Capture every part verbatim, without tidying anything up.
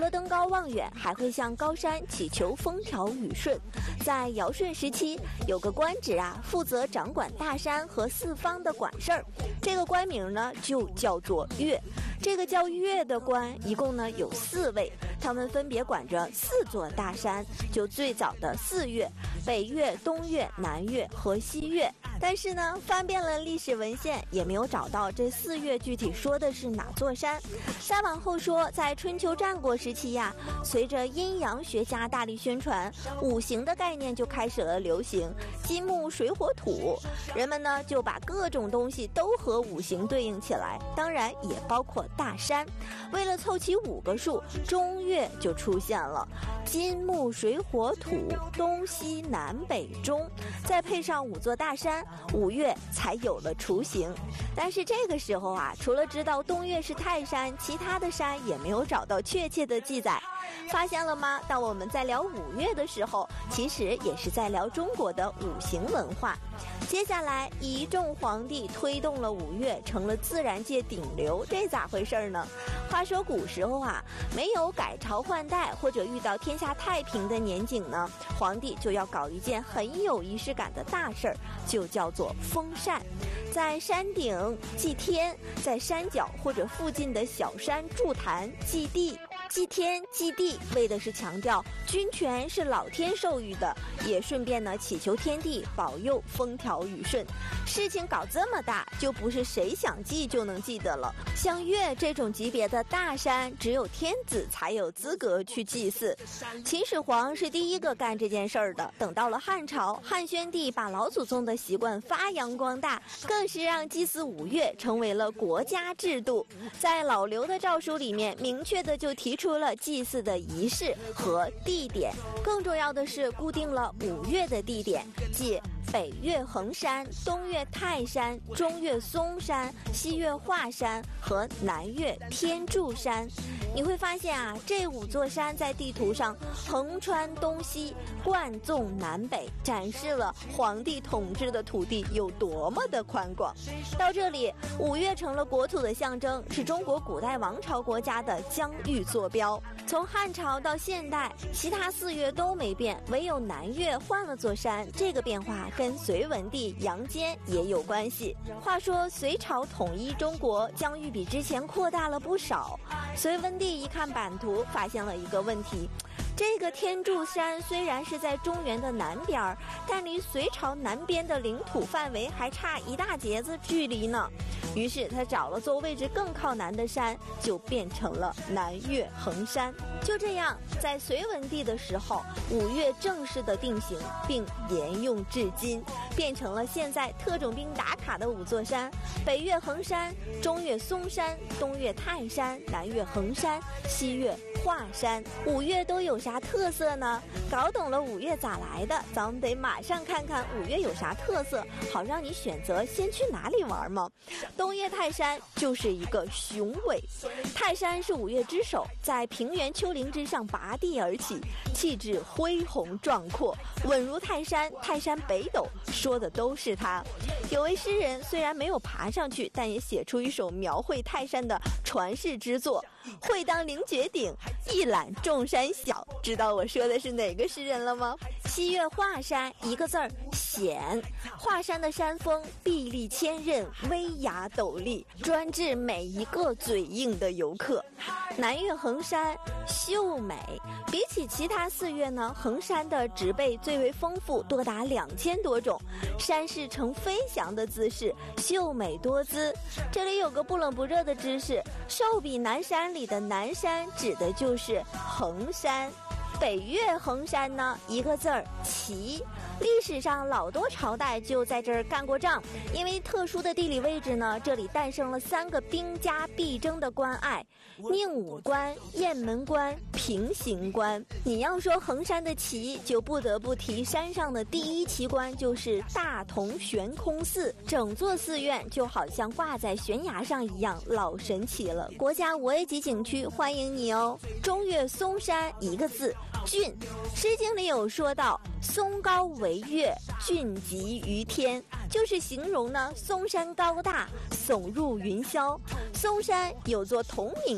了登高望远，还会向高山祈求风调雨顺。在尧舜时期，有个官职啊，负责掌管大山和四方的管事儿，这个官名呢就叫做岳。这个叫岳的官一共呢有四位，他们分别管着四座大山，就最早的四岳：北岳、东岳、南岳和西岳。但是呢，翻遍了历史文献，也没有找到这四岳具体说的是哪座山。再往后说，在春秋战国时期呀，随着阴阳学家大力宣传，五行的概念就开始了流行，金木水火土，人们呢就把各种东西都和五行对应起来，当然也包括大山。为了凑齐五个数，中岳就出现了，金木水火土，东西南北中，再配上五座大山，五岳才有了雏形。但是这个时候啊，除了知道东岳是泰山，其他的山也没有找到确切的记载。发现了吗？当我们在聊五岳的时候，其实也是在聊中国的五行文化。接下来，一众皇帝推动了五岳，成了自然界顶流，这咋回事呢？话说古时候啊，没有改朝换代或者遇到天下太平的年景呢，皇帝就要搞一件很有仪式感的大事儿，就叫做封禅。在山顶祭天，在山脚或者附近的小山筑坛祭地。祭天祭地为的是强调君权是老天授予的，也顺便呢祈求天地保佑风调雨顺。事情搞这么大，就不是谁想祭就能祭的了。像岳这种级别的大山，只有天子才有资格去祭祀。秦始皇是第一个干这件事儿的。等到了汉朝，汉宣帝把老祖宗的习惯发扬光大，更是让祭祀五岳成为了国家制度。在老刘的诏书里面，明确的就提出出了祭祀的仪式和地点，更重要的是固定了五岳的地点，即北岳衡山、东岳泰山、中岳嵩山、西岳华山和南岳天柱山。你会发现啊，这五座山在地图上横穿东西，贯纵南北，展示了皇帝统治的土地有多么的宽广。到这里，五岳成了国土的象征，是中国古代王朝国家的疆域坐标。从汉朝到现代，其他四岳都没变，唯有南岳换了座山。这个变化跟隋文帝杨坚也有关系。话说隋朝统一中国，疆域比之前扩大了不少。隋文帝一看版图，发现了一个问题，这个天柱山虽然是在中原的南边，但离隋朝南边的领土范围还差一大截子距离呢。于是他找了座位置更靠南的山，就变成了南岳衡山。就这样，在隋文帝的时候，五岳正式的定型并沿用至今，变成了现在特种兵打卡的五座山：北岳衡山、中岳嵩山、东岳泰山、南岳衡山、西岳华山。五岳都有啥特色呢？搞懂了五岳咋来的，咱们得马上看看五岳有啥特色，好让你选择先去哪里玩嘛。东岳泰山就是一个雄伟，泰山是五岳之首，在平原丘陵之上拔地而起，气质恢宏壮阔，稳如泰山，泰山北斗，说的都是它。有位诗人虽然没有爬上去，但也写出一首描绘泰山的传世之作：会当凌绝顶，一览众山小。知道我说的是哪个诗人了吗？西岳华山，一个字儿险。华山的山峰壁立千仞，威雅陡立，专治每一个嘴硬的游客。南岳衡山秀美，比起其他四岳呢，衡山的植被最为丰富，多达两千多种，山势呈飞翔的姿势，秀美多姿。这里有个不冷不热的知识，寿比南山里的南山指的就是衡山。北岳衡山呢，一个字儿奇。历史上老多朝代就在这儿干过仗，因为特殊的地理位置呢，这里诞生了三个兵家必争的关隘：宁武关、雁门关、平型关。你要说衡山的奇，就不得不提山上的第一奇观，就是大同悬空寺。整座寺院就好像挂在悬崖上一样，老神奇了。国家五 A 级景区，欢迎你哦。中岳嵩山，一个字峻。诗经里有说到，嵩高为岳，峻极于天，就是形容呢嵩山高大，耸入云霄。嵩山有座同名的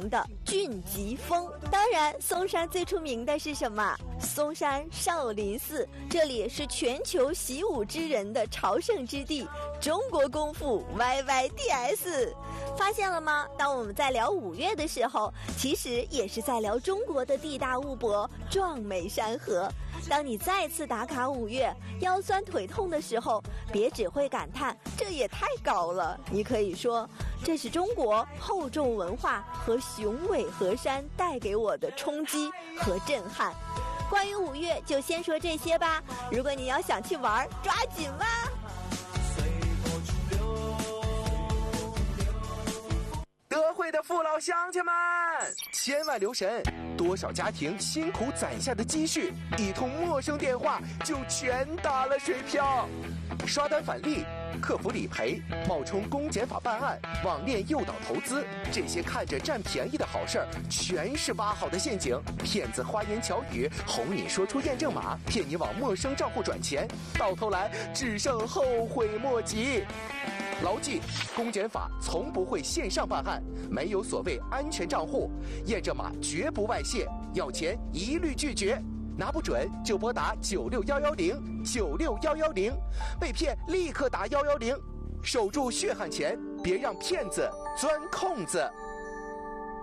俊吉风。当然，嵩山最出名的是什么？嵩山少林寺，这里是全球习武之人的朝圣之地，中国功夫 Y Y D S。 发现了吗？当我们在聊五岳的时候，其实也是在聊中国的地大物博、壮美山河。当你再次打卡五岳，腰酸腿痛的时候，别只会感叹这也太高了，你可以说这是中国厚重文化和雄伟河山带给我的冲击和震撼。关于五岳就先说这些吧，如果你要想去玩，抓紧吧。 德惠的父老乡亲们，千万留神，多少家庭辛苦攒下的积蓄，一通陌生电话就全打了水漂。刷单返利、客服理赔、冒充公检法办案、网恋诱导投资，这些看着占便宜的好事儿，全是挖好的陷阱。骗子花言巧语哄你说出验证码，骗你往陌生账户转钱，到头来只剩后悔莫及。牢记，公检法从不会线上办案，没有所谓安全账户，验证码绝不外泄，要钱一律拒绝，拿不准就拨打九六幺幺零九六幺幺零，被骗立刻打幺幺零，守住血汗钱，别让骗子钻空子。